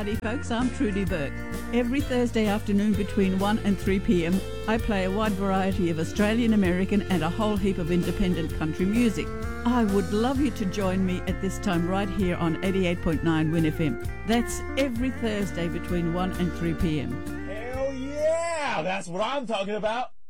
Howdy folks, I'm Trudy Burke. Every Thursday afternoon between 1 and 3 p.m, I play a wide variety of Australian, American and a whole heap of independent country music. I would love you to join me at this time right here on 88.9 Win FM. That's every Thursday between 1 and 3 p.m. Hell yeah! That's what I'm talking about.